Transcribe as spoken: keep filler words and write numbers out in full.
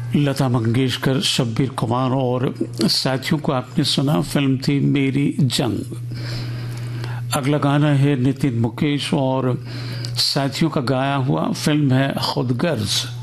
लता मंगेशकर, शब्बीर कुमार और साथियों को आपने सुना। फिल्म थी मेरी जंग। अगला गाना है नितिन मुकेश और साथियों का गाया हुआ। फिल्म है खुदगर्ज।